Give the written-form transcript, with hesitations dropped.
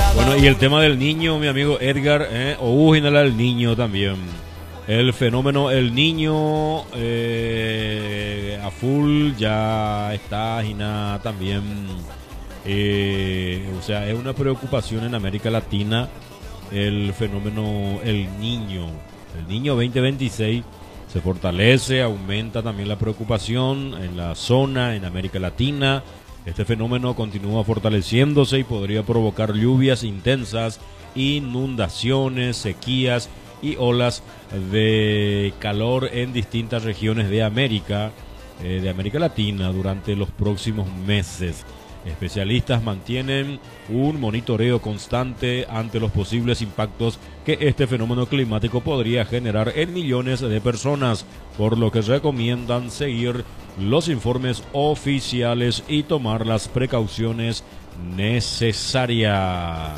Bueno, y el tema del niño, mi amigo Edgar, Ojinala el niño también. El fenómeno El Niño a full ya está Gina también. O sea, es una preocupación en América Latina el fenómeno El Niño. El Niño 2026 se fortalece, aumenta también la preocupación en la zona, en América Latina. Este fenómeno continúa fortaleciéndose y podría provocar lluvias intensas, inundaciones, sequías y olas de calor en distintas regiones de América Latina durante los próximos meses. Especialistas mantienen un monitoreo constante ante los posibles impactos que este fenómeno climático podría generar en millones de personas, por lo que recomiendan seguir los informes oficiales y tomar las precauciones necesarias.